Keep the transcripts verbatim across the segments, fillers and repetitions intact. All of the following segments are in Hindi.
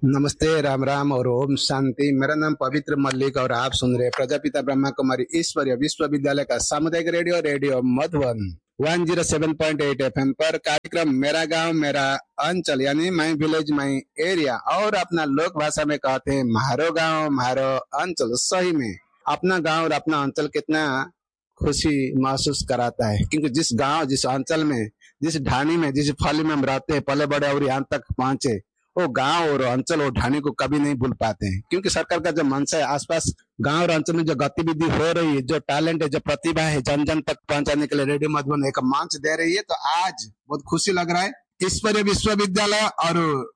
नमस्ते, राम राम और ओम शांति। मेरा नाम पवित्र मल्लिक और आप सुन रहे प्रजापिता ब्रह्मा कुमारी ईश्वरीय विश्वविद्यालय का सामुदायिक radio radio Madhuban one zero seven point eight F M पर कार्यक्रम मेरा गांव मेरा अंचल यानी माई विलेज माई एरिया, और अपना लोक भाषा में कहते हैं म्हारो गांव म्हारो अंचल। सही में अपना गांव और अपना अंचल कितना खुशी महसूस कराता है, क्योंकि जिस गांव जिस अंचल में जिस ढाणी में जिस फली में हम रहते हैं, पले बड़े और यहाँ तक पहुंचे, वो गांव और अंचल और ढाणी को कभी नहीं भूल पाते हैं। क्योंकि सरकार का जो मंशा है, आसपास गांव और अंचल में जो गतिविधि हो रही है, जो टैलेंट है, जो प्रतिभा है, जन जन तक पहुंचाने के लिए रेडियो मधुबन एक मंच दे रही है। तो आज बहुत खुशी लग रहा है। ईश्वरीय विश्वविद्यालय और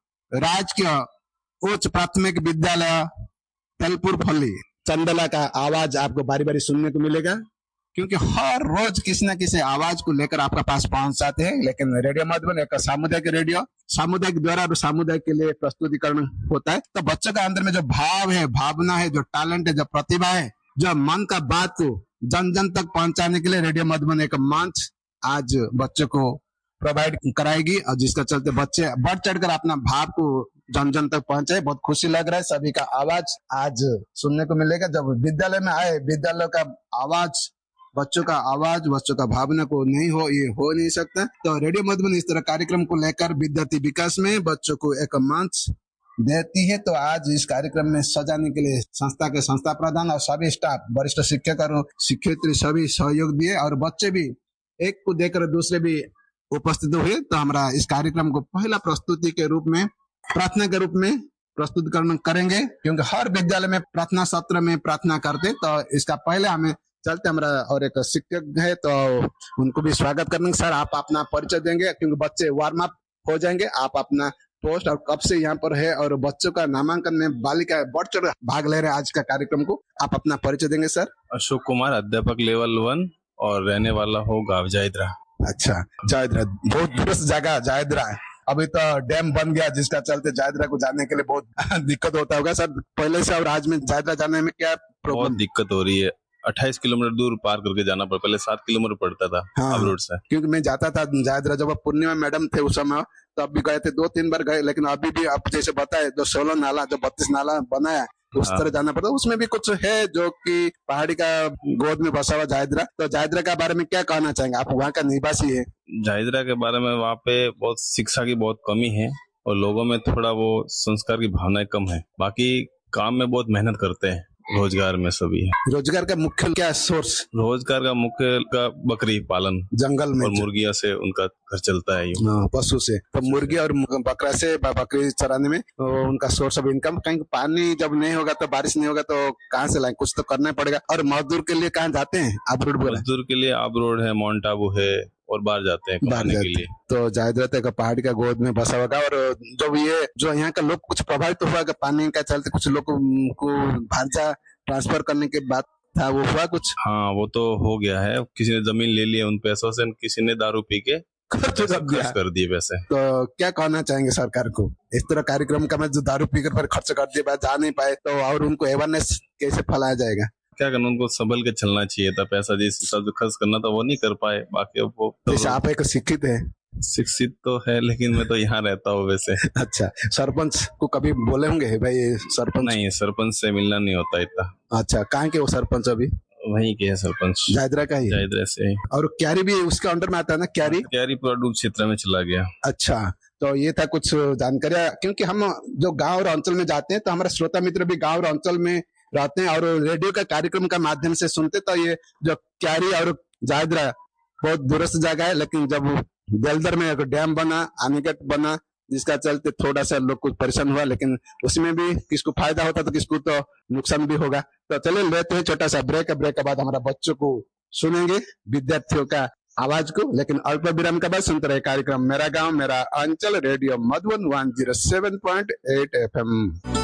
राजकीय उच्च प्राथमिक विद्यालय तेलपुर फली चंदला का आवाज आपको बारी बारी सुनने को मिलेगा, क्योंकि हर रोज किसी न किसी आवाज को लेकर आपका पास पहुंच जाते हैं। लेकिन रेडियो मधुबन एक सामुदायिक रेडियो, सामुदायिक द्वारा और सामुदायिक के लिए प्रस्तुतिकरण होता है। तो बच्चों के अंदर में जो भाव है, भावना है, जो टैलेंट है, जो प्रतिभा है, जो मन का बात को जन जन तक पहुंचाने के लिए रेडियो मधुबन एक मंच आज बच्चों को प्रोवाइड कराएगी, और जिसका चलते बच्चे बढ़ चढ़कर अपना भाव को जन जन तक पहुंचाए। बहुत खुशी लग रहा है। सभी का आवाज आज सुनने को मिलेगा। जब विद्यालय में आए, विद्यालय का आवाज, बच्चों का आवाज, बच्चों का भावना को नहीं हो, ये हो नहीं सकता। तो रेडियो मधुबन इस तरह कार्यक्रम को लेकर विद्यार्थी विकास में बच्चों को एक मंच देती है। तो आज इस कार्यक्रम में सजाने के लिए संस्था के संस्था प्रधान और सभी स्टाफ, वरिष्ठ शिक्षक और शिक्षयित्री सभी सहयोग दिए, और बच्चे भी एक को देकर दूसरे भी उपस्थित हुए। तो हमारा इस कार्यक्रम को पहला प्रस्तुति के रूप में, प्रार्थना के रूप में प्रस्तुतिकरण करेंगे, क्योंकि हर विद्यालय में प्रार्थना सत्र में प्रार्थना करते। तो इसका पहले हमें चलते, हमारा और एक शिक्षक है तो उनको भी स्वागत करेंगे। सर, आप अपना परिचय देंगे, क्योंकि बच्चे वार्म अप हो जाएंगे। आप अपना पोस्ट और कब से यहाँ पर है, और बच्चों का नामांकन में बालिका बढ़ चढ़ भाग ले रहे हैं आज का कार्यक्रम को। आप अपना परिचय देंगे सर। अशोक कुमार, अध्यापक लेवल वन और रहने वाला हो गाँव जायद्रा। अच्छा, जायद्रा बहुत दूरस्थ जगह जायद्रा है। अभी तो डैम बन गया, जिसका चलते जायद्रा को जाने के लिए बहुत दिक्कत होता होगा सर पहले से, और आज में जायद्रा जाने में क्या बहुत दिक्कत हो रही है। अट्ठाईस किलोमीटर दूर पार करके जाना पड़ा, पहले सात किलोमीटर पड़ता था। हाँ, अब रोड से, क्योंकि मैं जाता था जायद्रा जब पूर्णिमा मैडम थे उस समय, तो अब भी गए थे, दो तीन बार गए। लेकिन अभी भी आप जैसे बताए, जो सोलह नाला जो बत्तीस नाला बनाया तो उस हाँ। तरह जाना पड़ता। उसमें भी कुछ है जो कि पहाड़ी का गोद में बसा हुआ जायद्रा। तो जायद्रा के बारे में क्या कहना चाहेंगे, आप वहाँ का निवासी है? जायद्रा के बारे में, वहाँ पे बहुत शिक्षा की बहुत कमी है और लोगों में थोड़ा वो संस्कार की भावनाएं कम है। बाकी काम में बहुत मेहनत करते हैं, रोजगार में सभी है। रोजगार का मुख्य क्या सोर्स? रोजगार का मुख्य का बकरी पालन, जंगल में, और मुर्गिया से उनका घर चलता है। पशु से, तो मुर्गी और बकरा से, बकरी चराने में तो उनका सोर्स ऑफ इनकम। कहीं पानी जब नहीं होगा, तो बारिश नहीं होगा, तो कहाँ से लाएं? कुछ तो करना पड़ेगा। और मजदूर के लिए कहाँ जाते हैं? आबरोड। मजदूर के लिए आबरोड है, माउंट आबू है, और बाहर जाते हैं बाहर के लिए। तो जायद्रा तक पहाड़ी का गोद में बसा होगा। और जब ये जो यहाँ का लोग कुछ प्रभावित हुआ कि पानी का चलते, कुछ लोग को भांजा ट्रांसफर करने के बाद था, वो हुआ कुछ? हाँ, वो तो हो गया है। किसी ने जमीन ले ली है उन पैसों से, किसी ने दारू पी के खर्च कर दिए पैसे। तो क्या कहना चाहेंगे सरकार को इस तरह कार्यक्रम का, मैं जो दारू पीकर फिर खर्च कर दिए, जा नहीं पाए, तो और उनको अवेयरनेस कैसे फैलाया जाएगा? क्या करना, उनको संभल के चलना चाहिए था। पैसा जिस हिसाब से खर्च करना था वो नहीं कर पाए। बाकी वो तो जैसे आप एक शिक्षित है। शिक्षित तो है, लेकिन मैं तो यहाँ रहता हूँ वैसे। अच्छा, सरपंच को कभी बोले होंगे भाई सरपंच? नहीं, सरपंच से मिलना नहीं होता इतना। अच्छा, कहाँ के वो सरपंच? अभी वहीं के है सरपंच, जायद्रा का ही? जायद्रा से। और क्यारी भी उसके अंडर में आता है ना? क्यारी क्यारी पूरा डूब क्षेत्र में चला गया। अच्छा, तो ये था कुछ जानकारी। क्योंकि हम जो गाँव और अंचल में जाते हैं, तो हमारे श्रोता मित्र भी गाँव और अंचल में रहते हैं और रेडियो का कार्यक्रम का माध्यम से सुनते। तो ये जो क्यारी और जायद्रा बहुत दूरस्थ जगह है, लेकिन जब बेलदर में एक डैम बना, अनिकट बना, जिसका चलते थोड़ा सा लोग कुछ परेशान हुआ, लेकिन उसमें भी किसको फायदा होता तो किसको तो नुकसान भी होगा। तो चलिए लेते हैं छोटा सा ब्रेक। ब्रेक के बाद हमारा बच्चों को सुनेंगे, विद्यार्थियों का आवाज को। लेकिन अल्प विराम के बाद सुनते रहे कार्यक्रम मेरा गाँव मेरा अंचल, radio Madhuban one zero seven point eight F M.